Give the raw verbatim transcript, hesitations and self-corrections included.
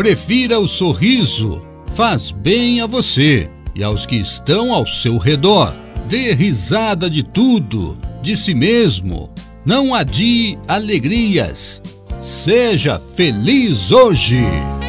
Prefira o sorriso, faz bem a você e aos que estão ao seu redor. Dê risada de tudo, de si mesmo. Não adie alegrias. Seja feliz hoje.